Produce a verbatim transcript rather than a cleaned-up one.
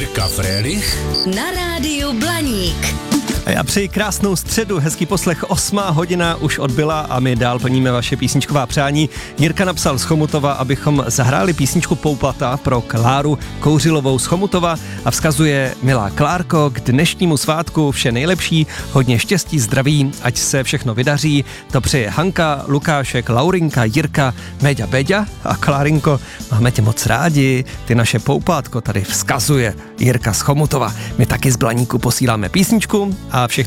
Jirka Frélich na rádiu Blaník. A já přeji krásnou středu, hezký poslech, osmá hodina už odbyla a my dál plníme vaše písničková přání. Jirka napsal z Chomutova, abychom zahráli písničku Poupata pro Kláru Kouřilovou z Chomutova a vzkazuje: milá Klárko, k dnešnímu svátku vše nejlepší, hodně štěstí, zdraví, ať se všechno vydaří. To přeje Hanka, Lukášek, Laurinka, Jirka, Méďa, Beďa a Klárinko, máme tě moc rádi, ty naše poupátko tady vzkazuje Jirka z Chomutova. My taky z Blaníku posíláme písničku a všechny